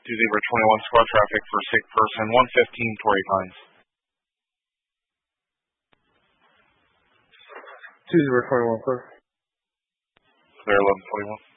2021 squad traffic for sick person 115 Torrey Pines. 2021, sir. Clear 1121.